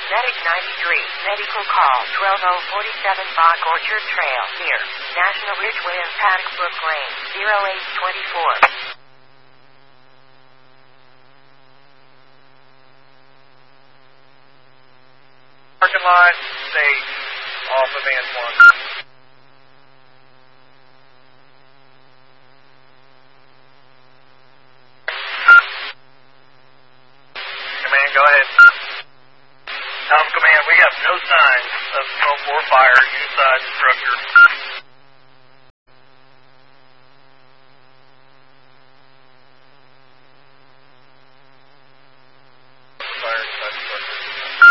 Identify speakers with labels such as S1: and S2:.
S1: Medic 93, medical call 12047 Bog Orchard Trail, near National Ridgeway and Paddock Brook Lane, 0824.
S2: Parking lot, state, off of Antoine. Command, go ahead. Command, we have no signs of smoke or fire inside the structure.